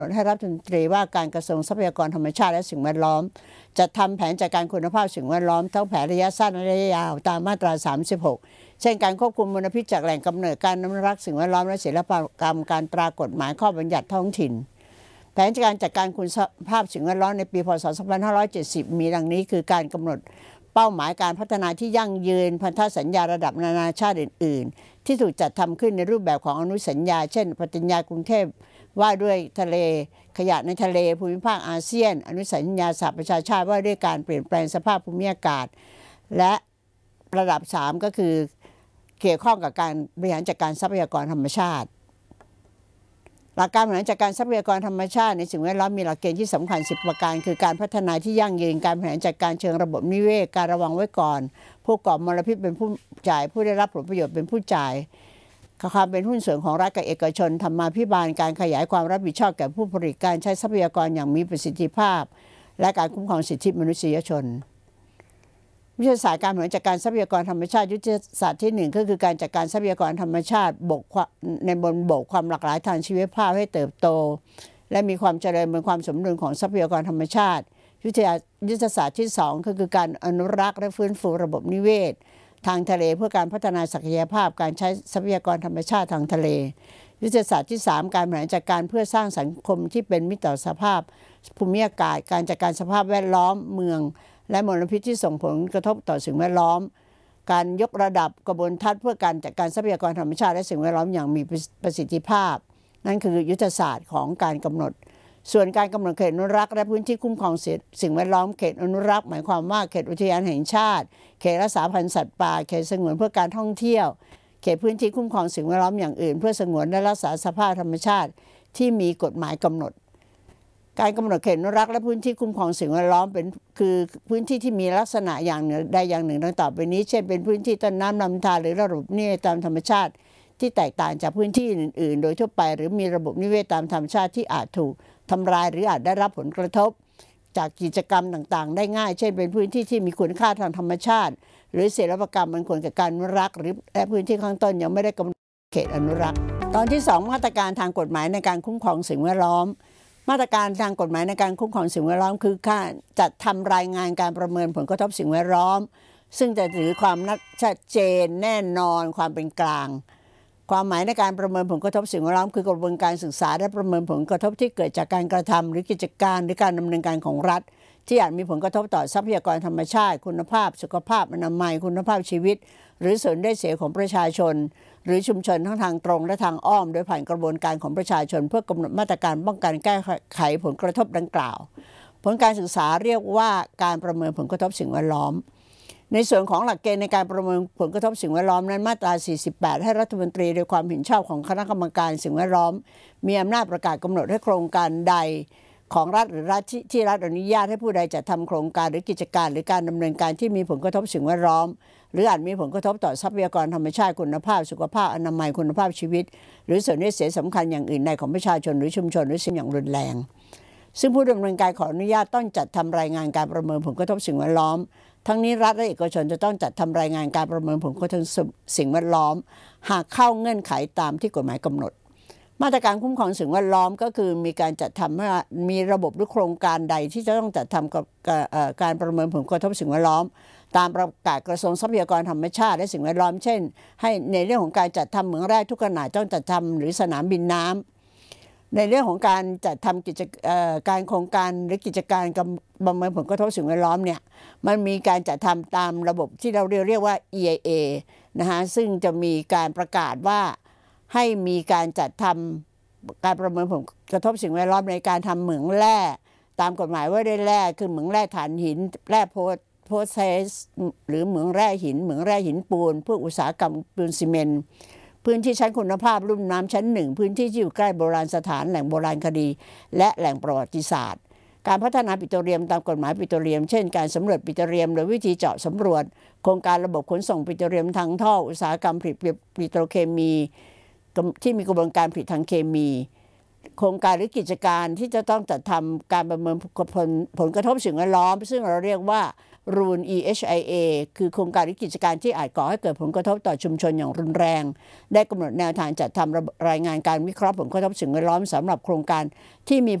ให้รัฐมนตรีว่าการกระทรวงทรัพยากรธรรมชาติและสิ่งแวดล้อมจัดทำแผนจัดการคุณภาพสิ่งแวดล้อมทั้งแผนระยะสั้นและระยะยาวตามมาตรา 36 เช่นการควบคุมมลพิษจากแหล่งกำเนิดการอนุรักษ์สิ่งแวดล้อมและศิลปกรรมการตรากฎหมายข้อบัญญัติท้องถิ่นแผนการจัดการคุณภาพสิ่งแวดล้อมในปีพ.ศ. 2570 มีดังนี้คือการกำหนดเป้าหมายการพัฒนาที่ยั่งยืนพันธสัญญาระดับนานาชาติอื่นๆที่ถูกจัดทำขึ้นในรูปแบบของอนุสัญญาเช่นปฏิญญากรุงเทพว่าด้วยทะเลขยะในทะเลภูมิภาคอาเซียนอนุสัญญาสหประชาชาติว่าด้วยการเปลี่ยนแปลงสภาพภูมิอากาศและระดับ 3 ก็คือเกี่ยวข้องกับการบริหารจัดการทรัพยากรธรรมชาติหลักการบริหารจัดการทรัพยากรธรรมชาติในสิ่งแวดล้อมมีหลักเกณฑ์ที่สำคัญ10ประการคือการพัฒนาที่ยั่งยืนการบริหารจัดการเชิงระบบนิเวศการระวังไว้ก่อนผู้ก่อมลพิษเป็นผู้จ่ายผู้ได้รับผลประโยชน์เป็นผู้จ่ายความเป็นหุ้นส่วนของรัฐกับเอกชนธรรมาภิบาลการขยายความรับผิดชอบแก่ผู้ผลิตการใช้ทรัพยากรอย่างมีประสิทธิภาพและการคุ้มครองสิทธิมนุษยชนวิทยาศาสตร์การบริหารจัดการทรัพยากรธรรมชาติยุทธศาสตร์ที่1ก็คือการจัดการทรัพยากรธรรมชาติในบนบกความหลากหลายทางชีวภาพให้เติบโตและมีความเจริญเป็นความสมดุลของทรัพยากรธรรมชาติยุทธศาสตร์ที่2ก็คือการอนุรักษ์และฟื้นฟูระบบนิเวศทางทะเลเพื่อการพัฒนาศักยภาพการใช้ทรัพยากรธรรมชาติทางทะเลยุทธศาสตร์ที่3การบริหารจัดการเพื่อสร้างสังคมที่เป็นมิตรต่อสภาพภูมิอากาศการจัดการสภาพแวดล้อมเมืองและมลพิษที่ส่งผลกระทบต่อสิ่งแวดล้อมการยกระดับกระบวนทัศน์เพื่อการจัดการทรัพยากรธรรมชาติและสิ่งแวดล้อมอย่างมีประสิทธิภาพนั่นคือยุทธศาสตร์ของการกำหนดส่วนการกำหนดเขตอนุรักษ์และพื้นที่คุ้มครองสิ่งแวดล้อมเขตอนุรักษ์หมายความว่าเขตอุทยานแห่งชาติเขตรักษาพันธุ์สัตว์ป่าเขตสงวนเพื่อการท่องเที่ยวเขตพื้นที่คุ้มครองสิ่งแวดล้อมอย่างอื่นเพื่อสงวนและรักษาสภาพธรรมชาติที่มีกฎหมายกำหนดการกำหนดเขตอนุรักษ์และพื้นที่คุ้มครองสิ่งแวดล้อมคือพื้นที่ที่มีลักษณะอย่างหนึ่งใดอย่างหนึ่งดังต่อไปนี้เช่นเป็นพื้นที่ต้นน้ำลำธารหรือระบบนิเวศตามธรรมชาติที่แตกต่างจากพื้นที่อื่นๆโดยทั่วไปหรือมีระบบนิเวศตามธรรมชาติที่อาจถูกทำลายหรืออาจได้รับผลกระทบจากกิจกรรมต่างๆได้ง่ายเช่นเป็นพื้นที่ที่มีคุณค่าทางธรรมชาติหรือศิลปกรรมมันควรกับการอนุรักษ์และพื้นที่ข้างต้นยังไม่ได้กำหนดเขตอนุรักษ์ตอนที่2มาตรการทางกฎหมายในการคุ้มครองสิ่งแวดล้อมมาตรการทางกฎหมายในการคุ้มครองสิ่งแวดล้อมคือการจัดทำรายงานการประเมินผลกระทบสิ่งแวดล้อมซึ่งจะถือความชัดเจนแน่นอนความเป็นกลางความหมายในการประเมินผลกระทบสิ่งแวดล้อมคือกระบวนการศึกษาและประเมินผลกระทบที่เกิดจากการกระทำหรือกิจการหรือการดำเนินการของรัฐที่อาจมีผลกระทบต่อทรัพยากรธรรมชาติคุณภาพสุขภาพอนามัยคุณภาพชีวิตหรือส่วนได้เสียของประชาชนหรือชุมชนทั้งทางตรงและทางอ้อมโดยผ่านกระบวนการของประชาชนเพื่อกำหนดมาตรการป้องกันแก้ไขผลกระทบดังกล่าวผลการศึกษาเรียกว่าการประเมินผลกระทบสิ่งแวดล้อมในส่วนของหลักเกณฑ์ในการประเมินผลกระทบสิ่งแวดล้อมนั้นมาตรา 48 ให้รัฐมนตรีโดยความเห็นชอบของคณะกรรมการสิ่งแวดล้อมมีอำนาจประกาศกำหนดให้โครงการใดของรัฐหรือรัฐที่รัฐอนุญาตให้ผู้ใดจัดทำโครงการหรือกิจการหรือการดำเนินการที่มีผลกระทบสิ่งแวดล้อมหรืออาจมีผลกระทบต่อทรัพยากรธรรมชาติคุณภาพสุขภาพอนามัยคุณภาพชีวิตหรือส่วนได้เสียสำคัญอย่างอื่นใดของประชาชนหรือชุมชนหรือสิ่งอย่างรุนแรงซึ่งผู้ดำเนินการขออนุญาตต้องจัดทำรายงานการประเมินผลกระทบสิ่งแวดล้อมทั้งนี้รัฐและเอกชนจะต้องจัดทำรายงานการประเมินผลกระทบสิ่งแวดล้อมหากเข้าเงื่อนไขตามที่กฎหมายกำหนดมาตรการคุ้มครองสิ่งแวดล้อมก็คือมีการจัดทำให้มีระบบหรือโครงการใดที่จะต้องจัดทำกับการประเมินผลกระทบสิ่งแวดล้อมตามประกาศกระทรวงทรัพยากรธรรมชาติและสิ่งแวดล้อมเช่นให้ในเรื่องของการจัดทำเหมืองแร่ทุกขนาดต้องจัดทำหรือสนามบินน้ำในเรื่องของการจัดทำการโครงการหรือกิจการประเมินผลกระทบสิ่งแวดล้อมเนี่ยมันมีการจัดทำตามระบบที่เราเรียกว่า EIA นะคะซึ่งจะมีการประกาศว่าให้มีการจัดทำการประเมินผลกระทบสิ่งแวดล้อมในการทำเหมืองแร่ตามกฎหมายว่าได้แร่คือเหมืองแร่ถ่านหินแร่โพแทสหรือเหมืองแร่หินปูนเพื่ออุตสาหกรรมปูนซีเมนต์พื้นที่ชั้นคุณภาพลุ่มน้ำชั้น1พื้นที่ที่อยู่ใกล้โบราณสถานแหล่งโบราณคดีและแหล่งประวัติศาสตร์การพัฒนาปิโตรเลียมตามกฎหมายปิโตรเลียมเช่นการสำรวจปิโตรเลียมโดยวิธีเจาะสำรวจโครงการระบบขนส่งปิโตรเลียมทางท่ออุตสาหกรรมผลิตปิโตรเคมีที่มีกระบวนการผลิตทางเคมีโครงการหรือกิจการที่จะต้องจัดทำการประเมินผลกระทบสิ่งแวดล้อมซึ่งเราเรียกว่า RULE EHIA คือโครงการหรือกิจการที่อาจก่อให้เกิดผลกระทบต่อชุมชนอย่างรุนแรงได้กำหนดแนวทางจัดทำรายงานการวิเคราะห์ผลกระทบสิ่งแวดล้อมสำหรับโครงการที่มี